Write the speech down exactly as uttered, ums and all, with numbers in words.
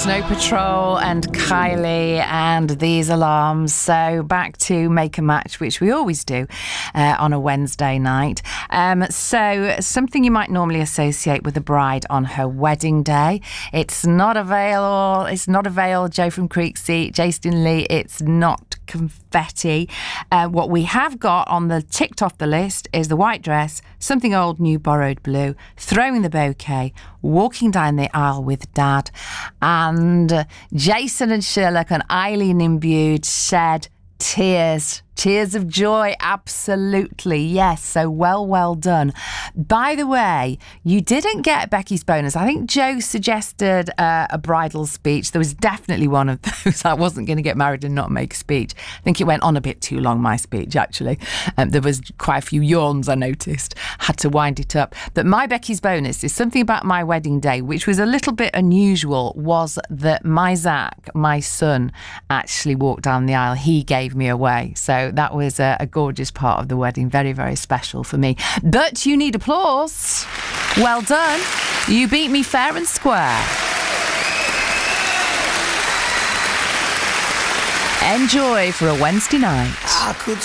Snow Patrol and Kylie and These Alarms. So back to Make a Match, which we always do uh, on a Wednesday night. Um, so something you might normally associate with a bride on her wedding day. It's not a veil, it's not a veil, Joe from Creeksea, Jason Lee, it's not confetti. Uh, what we have got on the ticked off the list is the white dress, something old, new, borrowed blue, throwing the bouquet, walking down the aisle with Dad, and uh, Jason and Sherlock and Eileen imbued said tears. Tears of joy, absolutely, yes. So well, well done. By the way, you didn't get Becky's bonus. I think Joe suggested uh, a bridal speech. There was definitely one of those. I wasn't going to get married and not make a speech. I think it went on a bit too long, my speech, actually. Um, there was quite a few yawns, I noticed. Had to wind it up. But my Becky's bonus is something about my wedding day, which was a little bit unusual, was that my Zach, my son, actually walked down the aisle. He gave me away. So that was a, a gorgeous part of the wedding. Very, very special for me. But you need applause. Well done. You beat me fair and square. Enjoy for a Wednesday night. I could